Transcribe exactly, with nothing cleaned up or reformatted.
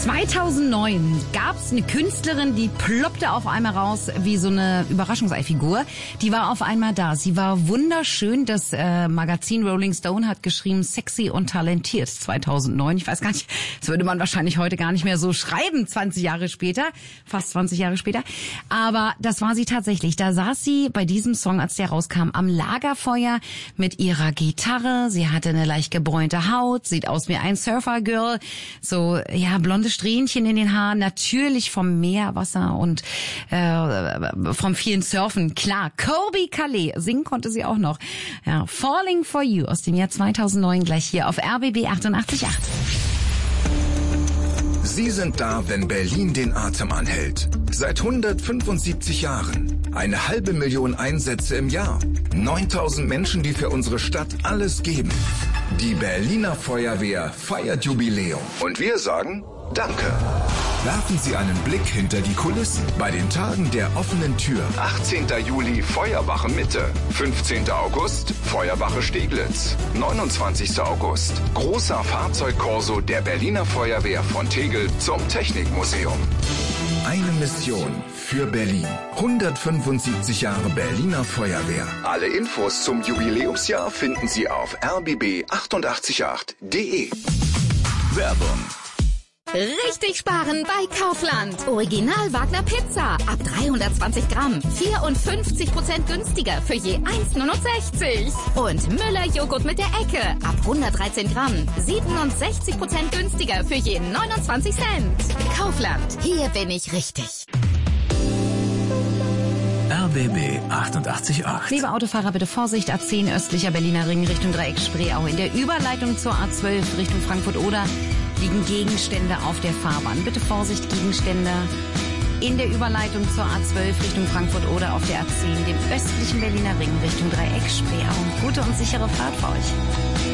zweitausendneun gab es eine Künstlerin, die ploppte auf einmal raus wie so eine Überraschungseifigur. Die war auf einmal da. Sie war wunderschön. Das äh, Magazin Rolling Stone hat geschrieben, sexy und talentiert zweitausendneun. Ich weiß gar nicht, das würde man wahrscheinlich heute gar nicht mehr so schreiben, zwanzig Jahre später, fast zwanzig Jahre später. Aber das war sie tatsächlich. Da saß sie bei diesem Song, als der rauskam, am Lagerfeuer mit ihrer Gitarre. Sie hatte eine leicht gebräunte Haut, sieht aus wie ein Surfer-Girl. So, ja, blonde Strähnchen in den Haaren, natürlich vom Meerwasser und äh, vom vielen Surfen. Klar, Colbie Caillat, singen konnte sie auch noch. Ja, Falling for You aus dem Jahr zweitausendneun, gleich hier auf R B B achtundachtzig Komma acht. Sie sind da, wenn Berlin den Atem anhält. Seit hundertfünfundsiebzig Jahren. Eine halbe Million Einsätze im Jahr. neuntausend Menschen, die für unsere Stadt alles geben. Die Berliner Feuerwehr feiert Jubiläum. Und wir sagen Danke. Werfen Sie einen Blick hinter die Kulissen bei den Tagen der offenen Tür. achtzehnten Juli Feuerwache Mitte, fünfzehnten August Feuerwache Steglitz, neunundzwanzigsten August großer Fahrzeugkorso der Berliner Feuerwehr von Tegel zum Technikmuseum. Eine Mission für Berlin. hundertfünfundsiebzig Jahre Berliner Feuerwehr. Alle Infos zum Jubiläumsjahr finden Sie auf r b b achtundachtzig Komma acht punkt de. Werbung. Richtig sparen bei Kaufland. Original Wagner Pizza ab dreihundertzwanzig Gramm. vierundfünfzig Prozent günstiger für je eins Komma neunundsechzig. Und Müller Joghurt mit der Ecke ab hundertdreizehn Gramm. siebenundsechzig Prozent günstiger für je neunundzwanzig Cent. Kaufland. Hier bin ich richtig. R B B achtundachtzig Komma acht. Liebe Autofahrer, bitte Vorsicht, A zehn östlicher Berliner Ring Richtung Dreieck Spreeau. In der Überleitung zur A zwölf Richtung Frankfurt-Oder liegen Gegenstände auf der Fahrbahn. Bitte Vorsicht, Gegenstände. In der Überleitung zur A zwölf Richtung Frankfurt-Oder auf der A zehn, dem östlichen Berliner Ring Richtung Dreieck Spreeau. Gute und sichere Fahrt für euch.